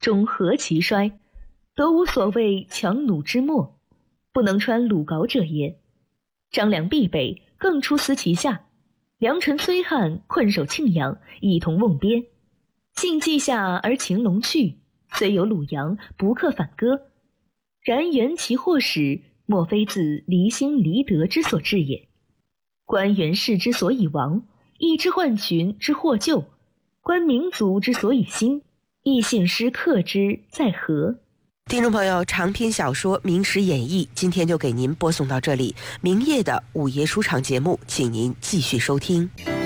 终何其衰？得无所谓强弩之末，不能穿鲁缟者也。张良必北，更出司其下。良臣虽汉，困守庆阳，一同瓮边。信既下而秦龙去，虽有鲁阳，不克反戈。然缘其祸始，莫非自离心离德之所致也。观袁氏之所以亡，亦之患群之获救；观民族之所以兴，亦信师克之在何？ 听众朋友，长篇小说《明史演义》今天就给您播送到这里，明夜的午夜书场节目，请您继续收听。